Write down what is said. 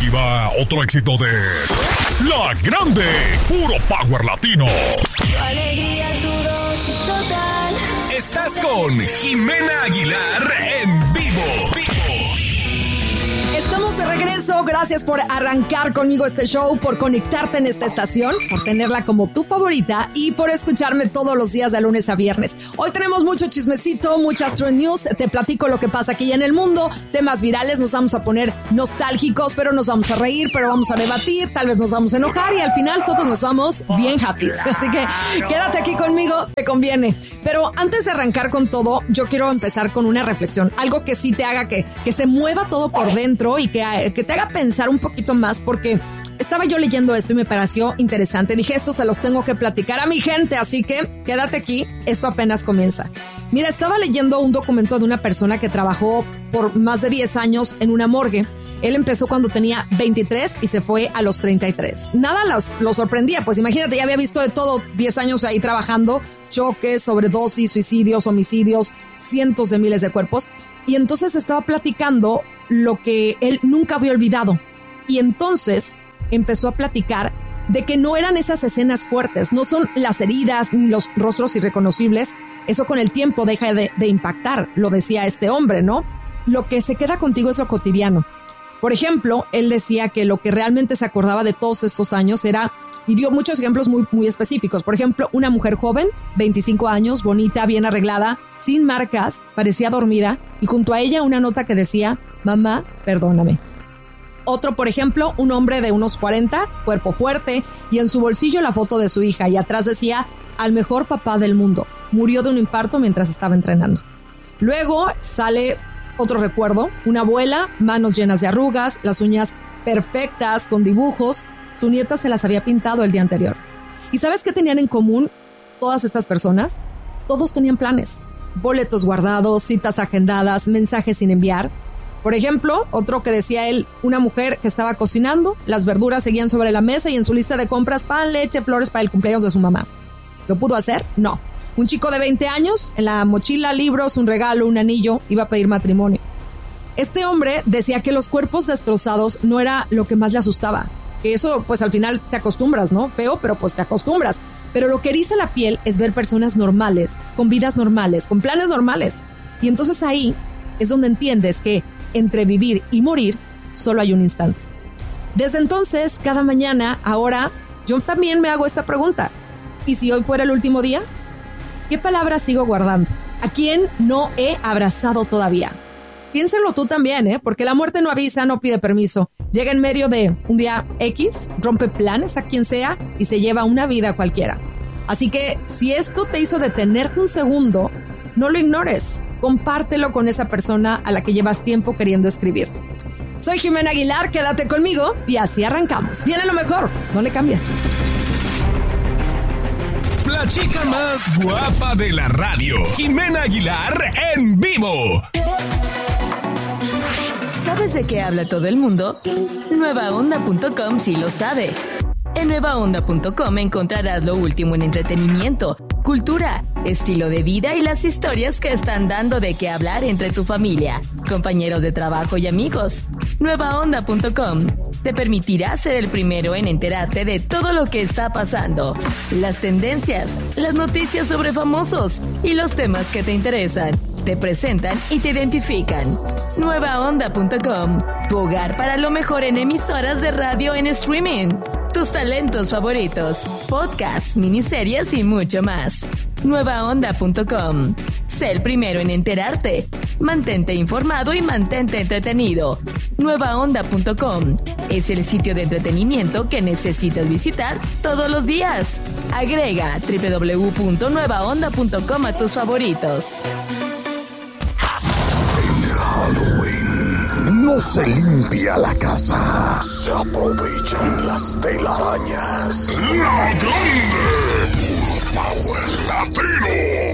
Aquí va otro éxito de La Grande, puro power latino. Tu alegría, tu dosis total. Estás con Jimena Aguilar en vivo. Estamos de regreso, gracias por arrancar conmigo este show, por conectarte en esta estación, por tenerla como tu favorita y por escucharme todos los días de lunes a viernes. Hoy tenemos mucho chismecito, muchas trend news, te platico lo que pasa aquí en el mundo, temas virales, nos vamos a poner nostálgicos, pero nos vamos a reír, pero vamos a debatir, tal vez nos vamos a enojar y al final todos nos vamos bien happy. Así que quédate aquí conmigo, te conviene. Pero antes de arrancar con todo, yo quiero empezar con una reflexión, algo que sí te haga que se mueva todo por dentro y que te haga pensar un poquito más, porque estaba yo leyendo esto y me pareció interesante. Dije, esto se los tengo que platicar a mi gente, así que quédate aquí, esto apenas comienza. Mira, estaba leyendo un documento de una persona que trabajó por más de 10 años en una morgue. Él empezó cuando tenía 23 y se fue a los 33. Nada lo sorprendía, pues imagínate, ya había visto de todo, 10 años ahí trabajando, choques, sobredosis, suicidios, homicidios, cientos de miles de cuerpos. Y entonces estaba platicando lo que él nunca había olvidado. Y entonces empezó a platicar de que no eran esas escenas fuertes, no son las heridas ni los rostros irreconocibles. Eso con el tiempo deja de impactar, lo decía este hombre, ¿no? Lo que se queda contigo es lo cotidiano. Por ejemplo, él decía que lo que realmente se acordaba de todos estos años era, y dio muchos ejemplos muy específicos. Por ejemplo, una mujer joven, 25 años, bonita, bien arreglada, sin marcas, parecía dormida, y junto a ella una nota que decía, mamá, perdóname. Otro, por ejemplo, un hombre de unos 40, cuerpo fuerte, y en su bolsillo la foto de su hija, y atrás decía, al mejor papá del mundo. Murió de un infarto mientras estaba entrenando. Luego sale otro recuerdo, una abuela, manos llenas de arrugas, las uñas perfectas, con dibujos. Su nieta se las había pintado el día anterior. ¿Y sabes qué tenían en común todas estas personas? Todos tenían planes, boletos guardados, citas agendadas, mensajes sin enviar. Por ejemplo, otro que decía él, una mujer que estaba cocinando, las verduras seguían sobre la mesa y en su lista de compras pan, leche, flores para el cumpleaños de su mamá. ¿Lo pudo hacer? No. Un chico de 20 años, en la mochila, libros, un regalo, un anillo, iba a pedir matrimonio. Este hombre decía que los cuerpos destrozados no era lo que más le asustaba. Que eso, pues al final te acostumbras, ¿no? Feo, pero pues te acostumbras. Pero lo que eriza la piel es ver personas normales, con vidas normales, con planes normales. Y entonces ahí es donde entiendes que entre vivir y morir solo hay un instante. Desde entonces, cada mañana, ahora, yo también me hago esta pregunta. ¿Y si hoy fuera el último día? ¿Qué palabras sigo guardando? ¿A quién no he abrazado todavía? Piénsenlo tú también, porque la muerte no avisa, no pide permiso. Llega en medio de un día X, rompe planes a quien sea y se lleva una vida cualquiera. Así que si esto te hizo detenerte un segundo, no lo ignores. Compártelo con esa persona a la que llevas tiempo queriendo escribir. Soy Jimena Aguilar, quédate conmigo y así arrancamos. Viene lo mejor, no le cambies. La chica más guapa de la radio, Jimena Aguilar en vivo. ¿Sabes de qué habla todo el mundo? Nuevaonda.com sí lo sabe. En nuevaonda.com encontrarás lo último en entretenimiento, cultura, estilo de vida y las historias que están dando de qué hablar entre tu familia, compañeros de trabajo y amigos. Nuevaonda.com te permitirá ser el primero en enterarte de todo lo que está pasando, las tendencias, las noticias sobre famosos y los temas que te interesan. Te presentan y te identifican. Nuevaonda.com, tu hogar para lo mejor en emisoras de radio en streaming. Tus talentos favoritos, podcasts, miniseries y mucho más. Nuevaonda.com. Sé el primero en enterarte. Mantente informado y mantente entretenido. Nuevaonda.com es el sitio de entretenimiento que necesitas visitar todos los días. Agrega www.nuevaonda.com a tus favoritos. Halloween no se limpia la casa, se aprovechan las telarañas. La Grande, puro power latino.